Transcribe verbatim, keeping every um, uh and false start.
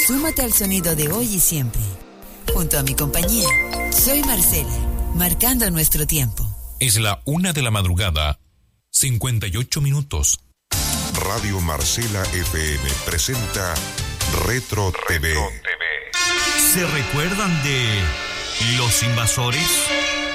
Súmate al sonido de hoy y siempre. Junto a mi compañía, soy Marcela, marcando nuestro tiempo. Es la una de la madrugada, cincuenta y ocho minutos. Radio Marcela F M presenta Retro T V. ¿Se recuerdan de Los Invasores?